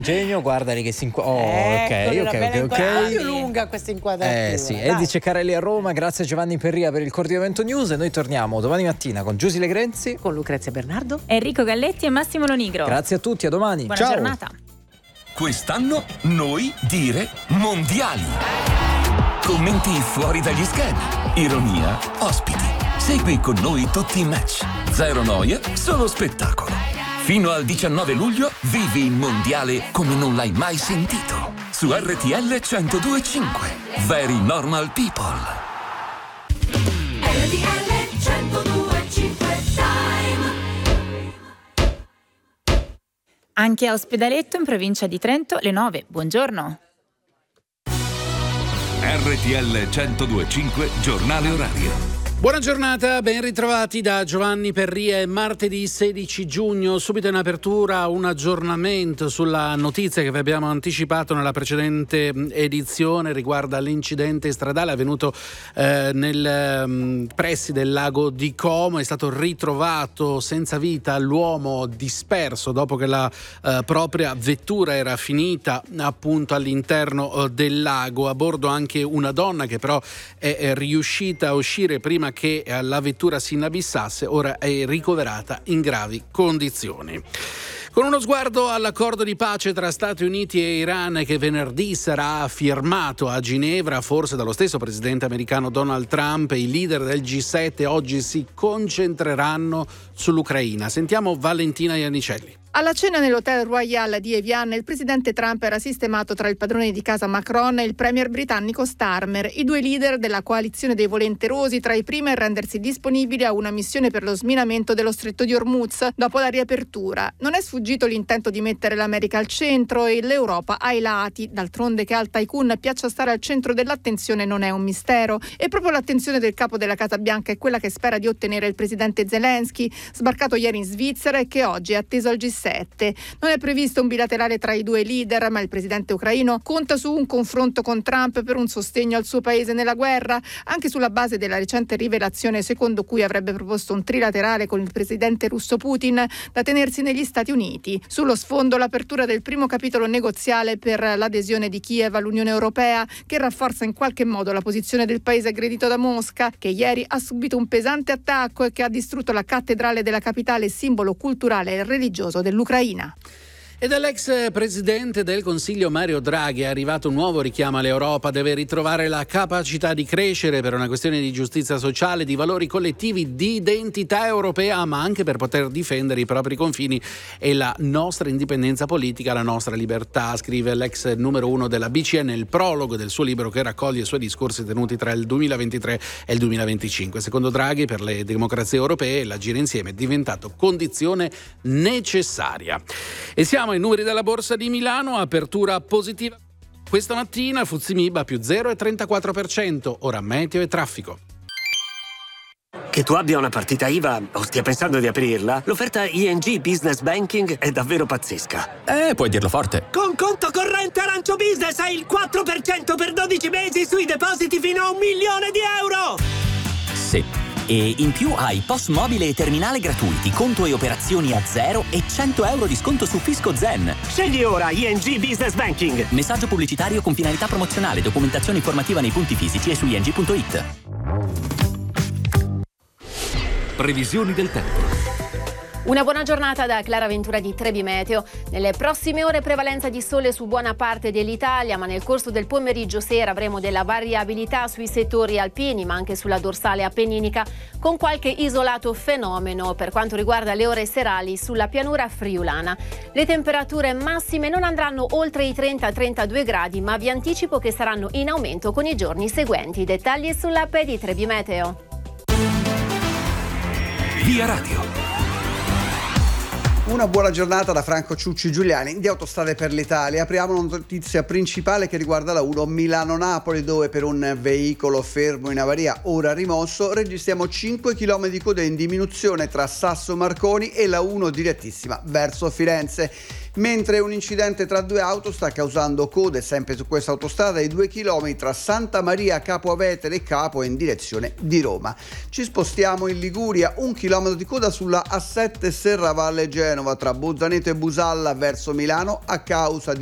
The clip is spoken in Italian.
Genio, guardali che si ok. Più lunga questa inquadratura. Sì. Edi Ceccarelli a Roma, grazie a Giovanni Perria per il coordinamento news e noi torniamo domani mattina con Giusy Legrenzi, con Lucrezia Bernardo, Enrico Galletti e Massimo Lonigro. Grazie a tutti, a domani. Buona Ciao. giornata. Quest'anno noi dire mondiali. Commenti fuori dagli schemi, ironia, ospiti. Segui con noi tutti i match. Zero noia, solo spettacolo. Fino al 19 luglio vivi il mondiale come non l'hai mai sentito. Su RTL 102.5. Very Normal People. RTL 102.5 Time. Anche a Ospedaletto, in provincia di Trento, le 9. Buongiorno. RTL 102.5 giornale orario. Buona giornata, ben ritrovati da Giovanni Perria. È martedì 16 giugno, subito in apertura un aggiornamento sulla notizia che vi abbiamo anticipato nella precedente edizione, riguarda l'incidente stradale avvenuto nel pressi del lago di Como. È stato ritrovato senza vita l'uomo disperso dopo che la propria vettura era finita appunto all'interno del lago. A bordo anche una donna che però è riuscita a uscire prima che la vettura si inabissasse, ora è ricoverata in gravi condizioni. Con uno sguardo all'accordo di pace tra Stati Uniti e Iran che venerdì sarà firmato a Ginevra, forse dallo stesso presidente americano Donald Trump, i leader del G7 oggi si concentreranno sull'Ucraina. Sentiamo Valentina Iannicelli. Alla cena nell'Hotel Royal di Evian il presidente Trump era sistemato tra il padrone di casa Macron e il premier britannico Starmer, i due leader della coalizione dei volenterosi tra i primi a rendersi disponibili a una missione per lo sminamento dello stretto di Hormuz dopo la riapertura. Non è sfuggito l'intento di mettere l'America al centro e l'Europa ai lati. D'altronde che al tycoon piaccia stare al centro dell'attenzione non è un mistero. E proprio l'attenzione del capo della Casa Bianca è quella che spera di ottenere il presidente Zelensky, sbarcato ieri in Svizzera e che oggi è atteso al G7. Non è previsto un bilaterale tra i due leader, ma il presidente ucraino conta su un confronto con Trump per un sostegno al suo paese nella guerra, anche sulla base della recente rivelazione secondo cui avrebbe proposto un trilaterale con il presidente russo Putin da tenersi negli Stati Uniti. Sullo sfondo l'apertura del primo capitolo negoziale per l'adesione di Kiev all'Unione Europea, che rafforza in qualche modo la posizione del paese aggredito da Mosca, che ieri ha subito un pesante attacco e che ha distrutto la cattedrale della capitale, simbolo culturale e religioso dell'Ucraina. E dall'ex presidente del Consiglio Mario Draghi è arrivato un nuovo richiamo all'Europa. Deve ritrovare la capacità di crescere per una questione di giustizia sociale, di valori collettivi, di identità europea, ma anche per poter difendere i propri confini e la nostra indipendenza politica, la nostra libertà, scrive l'ex numero 1 della BCE nel prologo del suo libro che raccoglie i suoi discorsi tenuti tra il 2023 e il 2025. Secondo Draghi, per le democrazie europee l'agire insieme è diventato condizione necessaria. E siamo ai numeri della Borsa di Milano, apertura positiva questa mattina, FTSE MIB più 0,34%, ora meteo e traffico. Che tu abbia una partita IVA o stia pensando di aprirla, l'offerta ING Business Banking è davvero pazzesca. Puoi dirlo forte. Con conto corrente Arancio Business hai il 4% per 12 mesi sui depositi fino a €1 milione. Sì. E in più hai POS mobile e terminale gratuiti, conto e operazioni a zero e €100 di sconto su Fisco Zen. Scegli ora ING Business Banking. Messaggio pubblicitario con finalità promozionale, documentazione informativa nei punti fisici e su ing.it. Previsioni del tempo. Una buona giornata da Clara Ventura di Trebi Meteo. Nelle prossime ore prevalenza di sole su buona parte dell'Italia, ma nel corso del pomeriggio-sera avremo della variabilità sui settori alpini, ma anche sulla dorsale appenninica, con qualche isolato fenomeno per quanto riguarda le ore serali sulla pianura friulana. Le temperature massime non andranno oltre i 30-32 gradi, ma vi anticipo che saranno in aumento con i giorni seguenti. Dettagli sull'app di Trebi Meteo. Via Radio. Una buona giornata da Franco Ciucci Giuliani di Autostrade per l'Italia. Apriamo una notizia principale che riguarda la 1 Milano-Napoli, dove per un veicolo fermo in avaria ora rimosso registriamo 5 km di coda in diminuzione tra Sasso Marconi e la 1 direttissima verso Firenze. mentre un incidente tra due auto sta causando code sempre su questa autostrada di 2 km tra Santa Maria Capo Avetere e Capo in direzione di Roma. Ci spostiamo in Liguria, 1 chilometro di coda sulla A7 Serravalle Genova tra Bozzaneto e Busalla verso Milano a causa di